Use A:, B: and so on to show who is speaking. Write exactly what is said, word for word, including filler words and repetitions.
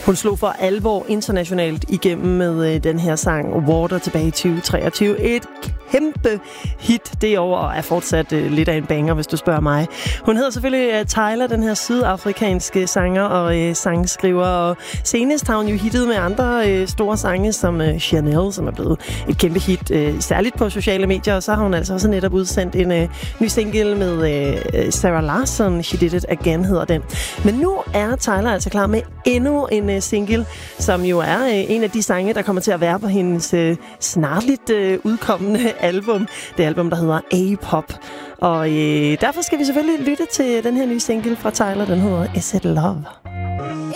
A: Hun slog for alvor internationalt igennem med øh, den her sang Water tilbage i tyve treogtyve. Et kæmpe hit det år, og er fortsat øh, lidt af en banger, hvis du spørger mig. Hun hedder selvfølgelig øh, Tyla, den her sydafrikanske sanger og øh, sangskriver, og senest har hun jo hittet med andre øh, store sange, som øh, Chanel, som er blevet et kæmpe hit, øh, særligt på sociale medier, og så har hun altså også netop udsendt en øh, ny single med øh, Sarah Larsson, She Did It Again hedder den. Men nu er Tyla altså klar med endnu en øh, single, som jo er øh, en af de sange, der kommer til at være på hendes øh, snarligt øh, udkommende album. Det album, der hedder A-Pop. Og øh, derfor skal vi selvfølgelig lytte til den her nye single fra Tyla, den hedder Is It Love?